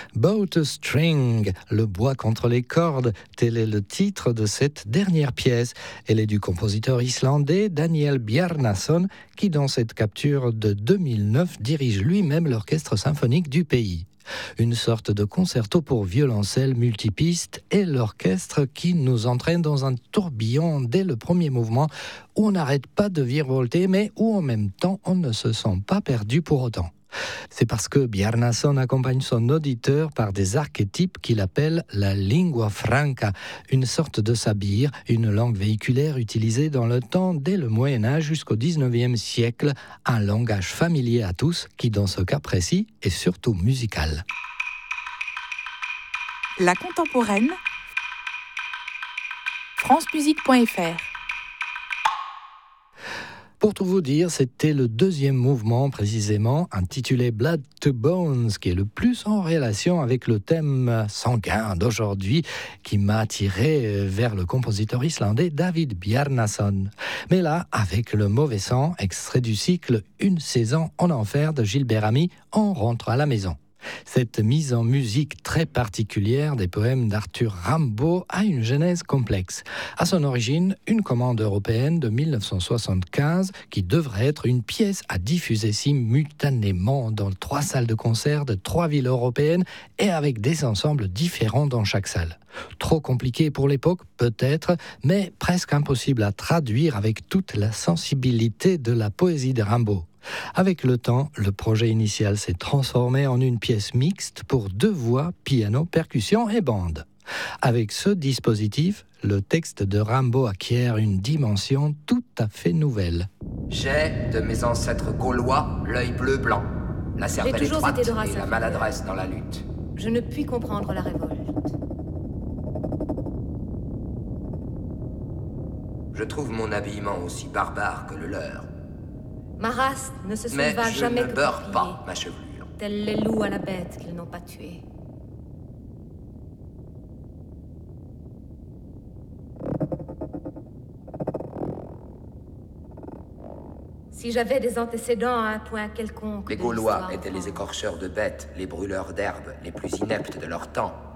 Bow to String, le bois contre les cordes, tel est le titre de cette dernière pièce. Elle est du compositeur islandais Daniel Bjarnason, qui dans cette capture de 2009 dirige lui-même l'orchestre symphonique du pays. Une sorte de concerto pour violoncelle multipiste et l'orchestre qui nous entraîne dans un tourbillon dès le premier mouvement où on n'arrête pas de virevolter mais où en même temps on ne se sent pas perdu pour autant. C'est parce que Bjarnason accompagne son auditeur par des archétypes qu'il appelle la lingua franca, une sorte de sabir, une langue véhiculaire utilisée dans le temps dès le Moyen-Âge jusqu'au XIXe siècle, un langage familier à tous qui, dans ce cas précis, est surtout musical. La contemporaine, francemusique.fr. Pour tout vous dire, c'était le deuxième mouvement précisément, intitulé Blood to Bones, qui est le plus en relation avec le thème sanguin d'aujourd'hui, qui m'a attiré vers le compositeur islandais David Bjarnason. Mais là, avec le mauvais sang, extrait du cycle Une saison en enfer de Gilbert Ami, on rentre à la maison. Cette mise en musique très particulière des poèmes d'Arthur Rimbaud a une genèse complexe. À son origine, une commande européenne de 1975 qui devrait être une pièce à diffuser simultanément dans 3 salles de concert de 3 villes européennes et avec des ensembles différents dans chaque salle. Trop compliqué pour l'époque, peut-être, mais presque impossible à traduire avec toute la sensibilité de la poésie de Rimbaud. Avec le temps, le projet initial s'est transformé en une pièce mixte pour 2 voix, piano, percussion et bande. Avec ce dispositif, le texte de Rimbaud acquiert une dimension tout à fait nouvelle. J'ai, de mes ancêtres gaulois, l'œil bleu-blanc, la cervelle étroite et la maladresse dans la lutte. Je ne puis comprendre la révolte. Je trouve mon habillement aussi barbare que le leur. Ma race ne se souleva jamais que mais je ne beurre pour pas crier, ma chevelure. tels les loups à la bête qu'ils n'ont pas tuée. Si j'avais des antécédents à un point quelconque. Les Gaulois étaient les écorcheurs de bêtes, les brûleurs d'herbes, les plus ineptes de leur temps.